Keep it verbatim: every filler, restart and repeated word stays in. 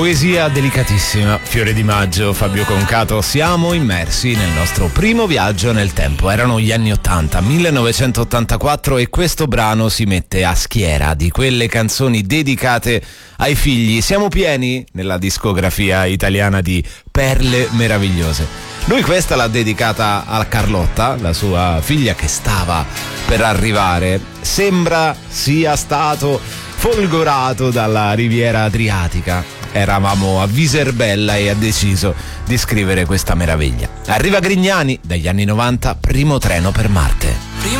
Poesia delicatissima, Fiore di maggio, Fabio Concato. Siamo immersi nel nostro primo viaggio nel tempo. Erano gli anni ottanta, millenovecentottantaquattro, e questo brano si mette a schiera di quelle canzoni dedicate ai figli. Siamo pieni nella discografia italiana di perle meravigliose. Lui questa l'ha dedicata a Carlotta, la sua figlia che stava per arrivare. Sembra sia stato folgorato dalla Riviera Adriatica. Eravamo a Viserbella e ha deciso di scrivere questa meraviglia. Arriva Grignani, dagli anni novanta, Primo treno per Marte.